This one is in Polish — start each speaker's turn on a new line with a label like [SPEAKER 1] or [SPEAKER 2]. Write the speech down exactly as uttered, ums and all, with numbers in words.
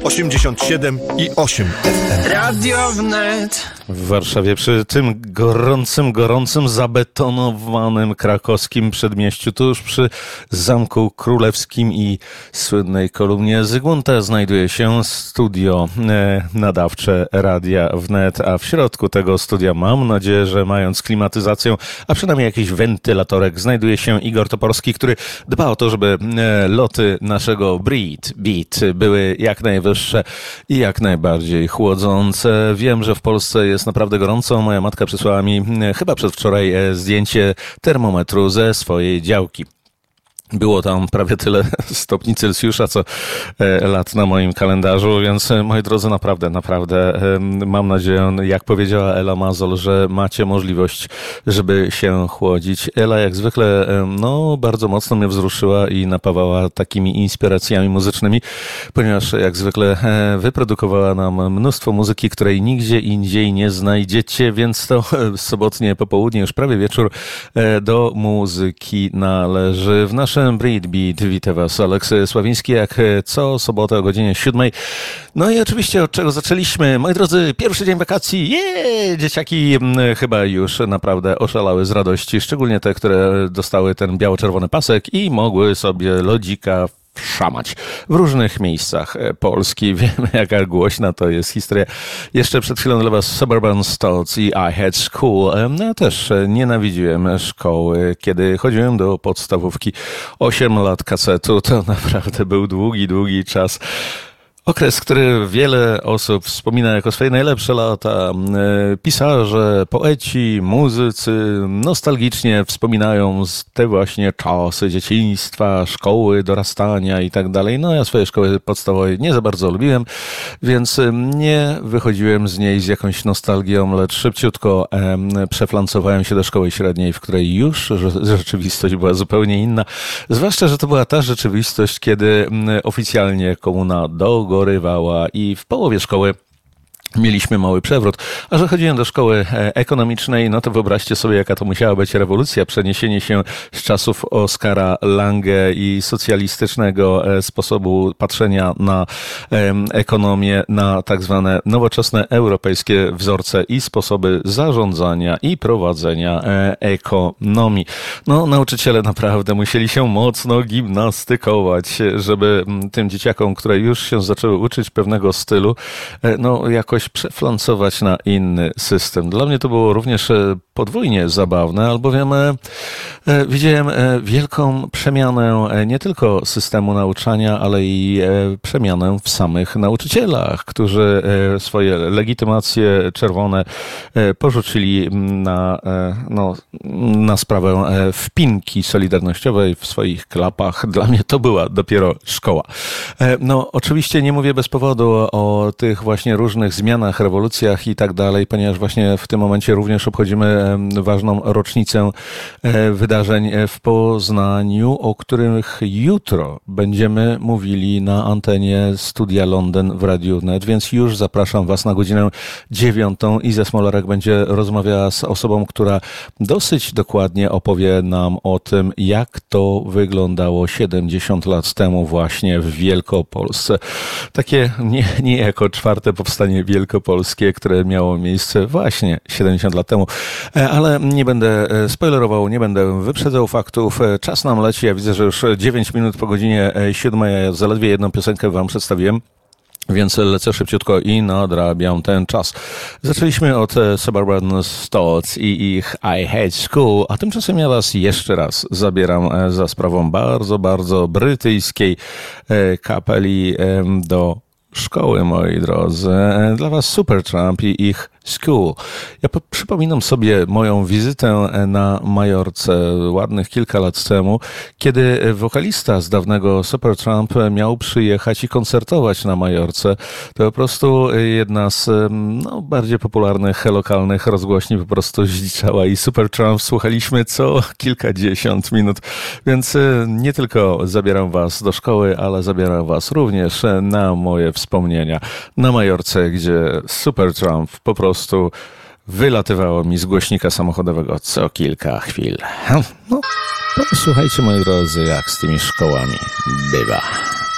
[SPEAKER 1] osiemdziesiąt siedem i osiem F M.
[SPEAKER 2] Radio Wnet.
[SPEAKER 3] W Warszawie przy tym gorącym, gorącym, zabetonowanym krakowskim przedmieściu, tuż przy Zamku Królewskim i słynnej kolumnie Zygmunta znajduje się studio nadawcze Radia Wnet, a w środku tego studia, mam nadzieję, że mając klimatyzację, a przynajmniej jakiś wentylatorek, znajduje się Igor Toporski, który dba o to, żeby loty naszego Breed Beat były jak najwyższe i jak najbardziej chłodzące. Wiem, że w Polsce jest naprawdę gorąco. Moja matka przysłała mi chyba przedwczoraj zdjęcie termometru ze swojej działki. Było tam prawie tyle stopni Celsjusza, co lat na moim kalendarzu, więc moi drodzy, naprawdę, naprawdę mam nadzieję, jak powiedziała Ela Mazol, że macie możliwość, żeby się chłodzić. Ela jak zwykle, no, bardzo mocno mnie wzruszyła i napawała takimi inspiracjami muzycznymi, ponieważ jak zwykle wyprodukowała nam mnóstwo muzyki, której nigdzie indziej nie znajdziecie, więc to sobotnie popołudnie, już prawie wieczór, do muzyki należy. W naszym Breed Beat wita Was Aleks Sławiński, jak co sobotę o godzinie siódmej. No i oczywiście od czego zaczęliśmy? Moi drodzy, pierwszy dzień wakacji. Jeee! Dzieciaki chyba już naprawdę oszalały z radości, szczególnie te, które dostały ten biało-czerwony pasek i mogły sobie lodzika szamać w różnych miejscach Polski. Wiemy, jaka głośna to jest historia. Jeszcze przed chwilą dla Was Suburban Stolz i I Had School. No też nienawidziłem szkoły. Kiedy chodziłem do podstawówki, osiem lat kasetu, to naprawdę był długi, długi czas. Okres, który wiele osób wspomina jako swoje najlepsze lata. Pisarze, poeci, muzycy nostalgicznie wspominają te właśnie czasy dzieciństwa, szkoły, dorastania i tak dalej. No ja swojej szkoły podstawowej nie za bardzo lubiłem, więc nie wychodziłem z niej z jakąś nostalgią, lecz szybciutko przeflancowałem się do szkoły średniej, w której już rzeczywistość była zupełnie inna. Zwłaszcza, że to była ta rzeczywistość, kiedy oficjalnie komuna dogo rywała i w połowie szkoły mieliśmy mały przewrót. A że chodziłem do szkoły ekonomicznej, no to wyobraźcie sobie, jaka to musiała być rewolucja, przeniesienie się z czasów Oskara Lange i socjalistycznego sposobu patrzenia na ekonomię, na tak zwane nowoczesne europejskie wzorce i sposoby zarządzania i prowadzenia ekonomii. No, nauczyciele naprawdę musieli się mocno gimnastykować, żeby tym dzieciakom, które już się zaczęły uczyć pewnego stylu, no jakoś przeflancować na inny system. Dla mnie to było również podwójnie zabawne, albowiem widziałem wielką przemianę nie tylko systemu nauczania, ale i przemianę w samych nauczycielach, którzy swoje legitymacje czerwone porzucili na, no, na sprawę wpinki solidarnościowej w swoich klapach. Dla mnie to była dopiero szkoła. No, oczywiście nie mówię bez powodu o tych właśnie różnych zmianach, rewolucjach i tak dalej, ponieważ właśnie w tym momencie również obchodzimy ważną rocznicę wydarzeń w Poznaniu, o których jutro będziemy mówili na antenie Studia Londyn w Radiu Wnet, więc już zapraszam Was na godzinę dziewiątą. Iza Smolarek będzie rozmawiała z osobą, która dosyć dokładnie opowie nam o tym, jak to wyglądało siedemdziesiąt lat temu właśnie w Wielkopolsce. Takie nie, nie jako czwarte powstanie wielkopolskie, które miało miejsce właśnie siedemdziesiąt lat temu. Ale nie będę spoilerował, nie będę wyprzedzał faktów. Czas nam leci. Ja widzę, że już dziewięć minut po godzinie siódmej. Ja zaledwie jedną piosenkę Wam przedstawiłem, więc lecę szybciutko i nadrabiam ten czas. Zaczęliśmy od Suburban Stolz i ich I Had School, a tymczasem ja Was jeszcze raz zabieram za sprawą bardzo, bardzo brytyjskiej kapeli do szkoły, moi drodzy. Dla Was Supertramp i ich School. Ja po- przypominam sobie moją wizytę na Majorce ładnych kilka lat temu, kiedy wokalista z dawnego Supertramp miał przyjechać i koncertować na Majorce. To po prostu jedna z no, bardziej popularnych lokalnych rozgłośni po prostu zdziczała i Supertramp słuchaliśmy co kilkadziesiąt minut. Więc nie tylko zabieram Was do szkoły, ale zabieram Was również na moje wspomnienia na Majorce, gdzie Supertramp po prostu wylatywało mi z głośnika samochodowego co kilka chwil. No, słuchajcie, moi drodzy, jak z tymi szkołami bywa.